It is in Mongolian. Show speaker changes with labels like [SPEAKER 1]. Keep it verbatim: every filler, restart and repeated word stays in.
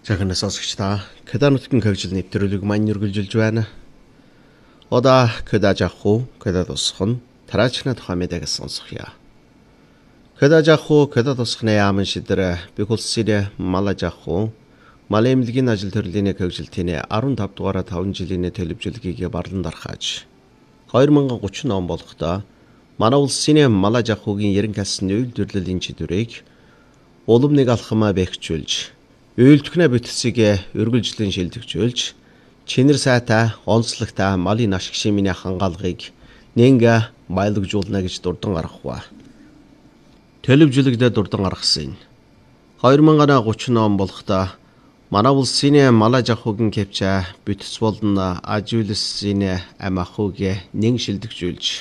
[SPEAKER 1] Жаахан сонсогч та Кеда нутгийн хөгжил нэвтрүүлэг маань үргэлжилж байна. Одоо Кеда жахуу, Кеда тусах нь тараачны тухай мэдээг сонсохъя. Кеда жахуу, Кеда тусахны яаман шидэр бихулсире мала жахуу, мал эмнэлгийн ажил төрлийн хөгжилтийн арван тав дугаар таван жилийн төлөвлөлгийг барлан дарахаж хоёр мянга гучин он болохдоо манай улсын мала жахуугийн ерэн касны үйлдвэрлэлийн чиглэлийг улам нэг алхамаа бэхжүүлж үйлдвэрнэ бүтцийг үргэлжлэн шилжүүлж чинэр сайтай онцлогтой малын ашиг шимийн хангаалгыг нэнгэ баялагжуулна гэж дурдан гаргахва. Төлөвлөлөгдөө дурдан гаргасан. хоёр мянга гучин он болохдоо манай улсын мала жахуугийн кэвча бүтц болон ажуулсын амахуг нэн шилжүүлж